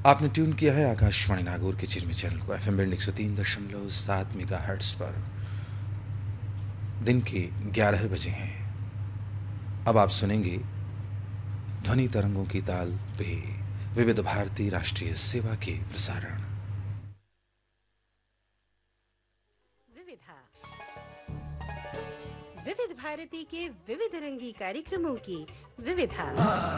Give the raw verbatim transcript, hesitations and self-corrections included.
आपने ट्यून किया है आकाशवाणी नागौर के चिरमी चैनल को एफ एम बैंड एक सौ तीन दशमलव सात मेगा हर्ट्स पर। दिन के ग्यारह बजे हैं। अब आप सुनेंगे ध्वनि तरंगों की ताल पे विविध भारती राष्ट्रीय सेवा के प्रसारण। विविधा विविध भारती के विविध रंगी कार्यक्रमों की विविधा।